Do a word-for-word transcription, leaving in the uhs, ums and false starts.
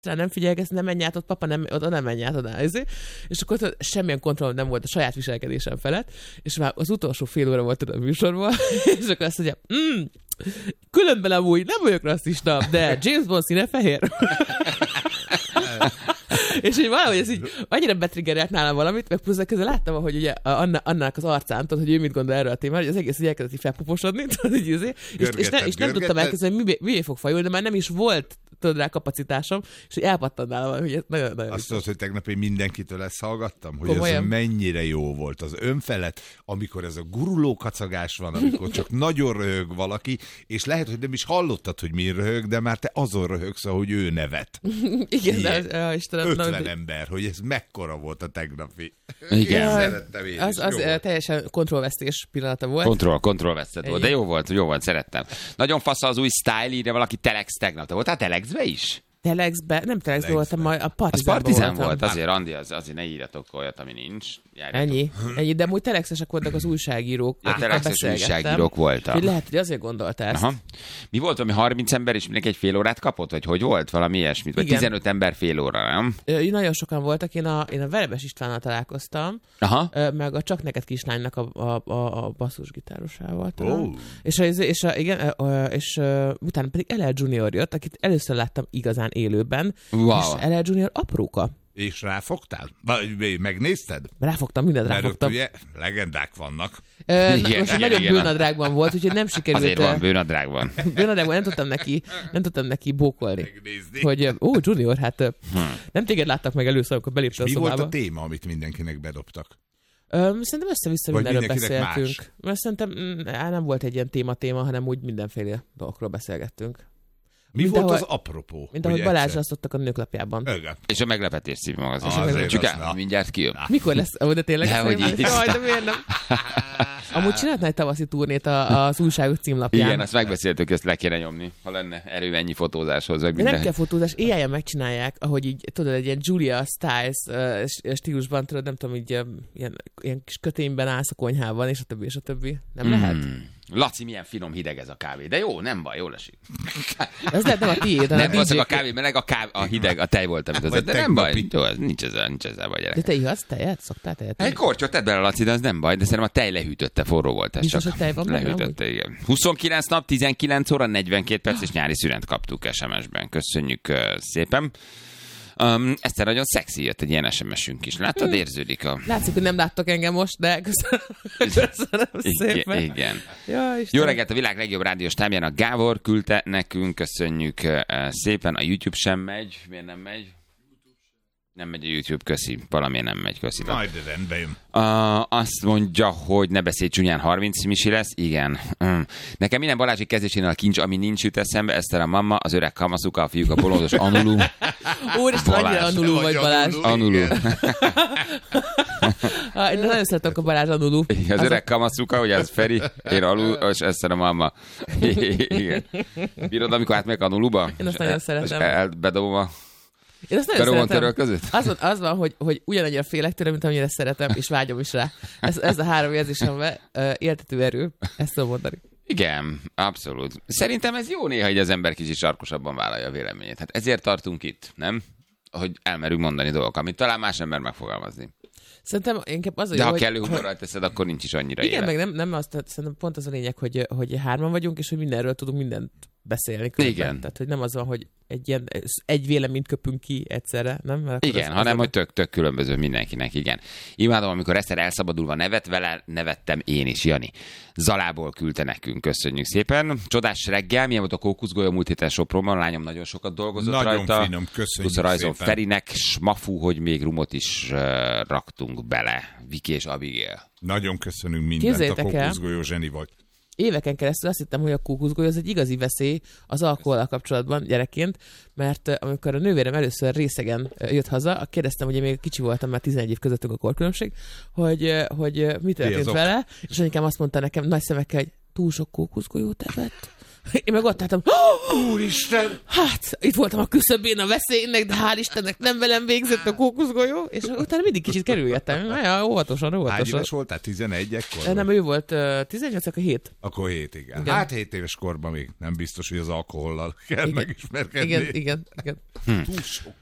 nem figyelj, nem menj át, ott papa, nem, oda nem menj át, oda, ezért. És akkor ott semmilyen kontroll nem volt a saját viselkedésem felett, és már az utolsó fél óra volt a műsorban, és akkor azt mondja, mm, különben amúgy nem vagyok rasszista, de James Bond színe fehér. És így valahogy ez így annyira betriggerelt nálam valamit, meg plusz közben láttam, hogy ugye Anna, Annának az arcán, tudod, hogy ő mit gondol erről a témáról, hogy az egész így elkezdett így felpuposodni, tudod, így és, és, ne, és nem tudtam elkezdeni, hogy mi, mi fog fajulni, de már nem is volt tudod rá kapacitásom, és így elpattant nálam, hogy ez nagyon, nagyon azt tudod, hogy tegnap én mindenkitől ezt hallgattam, hogy komolyan? Ez mennyire jó volt az önfelett, amikor ez a guruló kacagás van, amikor csak nagyon röhög valaki, és lehet, hogy nem is hallottad, hogy mi röhög, de már te azon röhögsz, ahogy ő nevet. Igen, ilyen de az, Istenem, ötven nem, ember, hogy ez mekkora volt a tegnapi. Igen. Szerettem én az, az az teljesen kontrollvesztés pillanata volt. Kontroll, kontrollvesztett volt, de jó volt, jó volt, szerettem. Nagyon fasz az új style, írja valaki Telex tegnap. Te voltál Telexbe is? Telexbe, nem Telexbe voltam, majd a Partizánban Az Partizán voltam. volt, azért Andi, az, azért ne írjatok olyat, ami nincs. Járjatok. Ennyi, ennyi, de amúgy telexesek voltak az újságírók. A telexes újságírók voltak. Hogy lehet, hogy azért gondolta ezt. Aha. Mi volt, ami harminc ember, és mindenki egy fél órát kapott? Vagy hogy volt? Valami ilyesmit? Vagy igen. tizenöt ember fél óra, nem? Ö, nagyon sokan voltak, én a, én a Verebes Istvánnal találkoztam, Aha. ö, meg a Csak neked kislánynak a, a, a, a basszusgitárosával. Oh. És, a, és, a, igen, ö, és ö, utána pedig el el Junior jött, akit először láttam igazán élőben. Wow. És el el Junior apróka. És ráfogtál? Vagy megnézted? Ráfogtam, mindent Mert ráfogtam. ugye legendák vannak. Ö, na, Igen, most igen, nagyon igen. bőnadrágban volt, úgyhogy nem sikerült. Azért van bőnadrágban. Bőnadrágban nem tudtam neki, nem tudtam neki bókolni. Megnézni. Hogy, ó, Junior, hát hmm. nem téged láttak meg először, amikor beléptél a Mi szobába. volt a téma, amit mindenkinek bedobtak? Ö, szerintem össze-vissza Vagy mindenről mindenkinek beszéltünk. más? Mert szerintem mm, á, nem volt egy ilyen téma-téma, hanem úgy mindenféle dolgokról beszélgettünk. Mi Mint volt ahogy- az apropó? Mint ahogy Ugye Balázsra egyszer? azt adtak a nőklapjában. Igen. És a meglepetés című magazin. Ah, azért Csak az, el, na. mindjárt kijön. Mikor lesz? Ó, de tényleg? De ezt hogy nem- így. Jaj, de miért nem? Amúgy csináltál egy tavaszi turnét a, az újságok címlapján. Igen, azt megbeszéltük, ezt le kéne nyomni, ha lenne erő ennyi fotózáshoz, meg De nem minden. kell fotózás, éjjel megcsinálják, ahogy így, tudod, egy ilyen Julia Stiles uh, stílusban, tudod, nem tudom, így uh, ilyen, ilyen kis kötényben állsz a konyhában, és a többi, és a többi. Nem Hmm. lehet? Laci, milyen finom hideg ez a kávé. De jó, nem baj, jól esik. Ez lehet nem a tiéd, hanem Nem a volt dé jé a kávé meleg, a, kávé, a hideg, a tej volt, amit az. Vagy De nem baj, tegnapi. jó, ez nincs ezzel, nincs ezzel baj, De gyerek. te ihatsz tejet? Szoktál tejet? Egy kortyot tedd bele, Laci, de az nem baj, de szerintem a tej lehűtötte, forró volt ez Biztos, csak. hogy tej van benne, Lehűtötte, igen. huszonkilenc nap, tizenkilenc óra, negyvenkét perc és nyári szünet kaptuk es em es-ben. Köszönjük uh, szépen. Um, Eszter, nagyon szexi, jött egy ilyen es em es-ünk is. Láttad, érződik a... Látszik, hogy nem láttok engem most, de köszönöm, köszönöm szépen. Igen, igen. Ja, Jó reggelt, a világ legjobb rádiós tábjának Gábor küldte nekünk, köszönjük uh, szépen. A YouTube sem megy, miért nem megy? Nem megy a YouTube, köszi. Valamiért nem megy, köszi. Majd rendben jön. Uh, azt mondja, hogy ne beszélj csúnyán, harminc misi lesz. Igen. Mm. Nekem minden Balázsi kezdésénél a kincs, ami nincs jut eszembe, Eszter a mamma, az öreg kamaszuka, a fiúk a bolondos Anulu. Úristen, annyira Balázs. Anulu vagy, Balázs. Anulu. Ah, én nagyon szeretem a Balázs Anulu. Az öreg kamaszuka, ugye az Feri, én Alu, és Eszter a mamma. Igen. Bírod, amikor átmegyek Anuluba? Én azt nagyon És szeretem. el- Bedobom a Én azt nagyon Karomon szeretem. töröl között? Az van, az van hogy, hogy ugyanannyira félek tőle, mint amennyire szeretem, és vágyom is rá. Ez, ez a három érzésemben uh, éltető erő, ezt tudom mondani. Igen, abszolút. Szerintem ez jó néha, hogy az ember kicsit sarkosabban vállalja a véleményét. Hát ezért tartunk itt, nem? Hogy elmerünk mondani dolgokat, amit talán más ember megfogalmazni. Szerintem inkább az a De jó, ha hogy, kellő hogy humorral teszed, akkor nincs is annyira igen, élet. meg nem, nem azt, tehát szerintem pont az a lényeg, hogy, hogy hárman vagyunk, és hogy mindenről tudunk mindent beszélni. Különben. Igen. Tehát, hogy nem az van, hogy egy, ilyen, egy véleményt köpünk ki egyszerre, nem? Mert akkor Igen, az, hanem az hogy tök, tök különböző mindenkinek, igen. Imádom, amikor Eszter elszabadulva nevet, vele nevettem én is, Jani. Zalából küldte nekünk, köszönjük szépen. Csodás reggel, milyen volt a kókuszgolya múlt héten Sopronban, a lányom nagyon sokat dolgozott Nagyon rajta. finom, köszönjük Plusz a rajzon szépen. Ferinek, smafú, hogy még rumot is uh, raktunk bele. Viki és Abigail. Nagyon köszönünk mindent, Képzeljétek a el. kókuszgolyó zseni vagy. Éveken keresztül azt hittem, hogy a kókuszgolyó az egy igazi veszély az alkohollal kapcsolatban gyerekként, mert uh, amikor a nővérem először részegen uh, jött haza, kérdeztem, ugye még kicsi voltam, már tizenegy év közöttünk a korkülönbség, hogy, uh, hogy uh, mi történt az ok? vele, és anyukám azt mondta nekem nagy szemekkel, hogy túl sok kókuszgolyót evett. Én meg ott álltam, Úristen! hát itt voltam a küszöbén a veszélynek, de hál' Istennek nem velem végzett a kókuszgolyó, és utána mindig kicsit kerülgettem. Ja, óvatosan, óvatosan. Hány éves voltál? tizenegy ekkor? Nem, ő volt uh, tizennyolc, akkor hét. Akkor hét, igen. igen. Hát hét éves korban még nem biztos, hogy az alkohollal kell igen. megismerkedni. Igen, igen, igen. Hm. Túl sok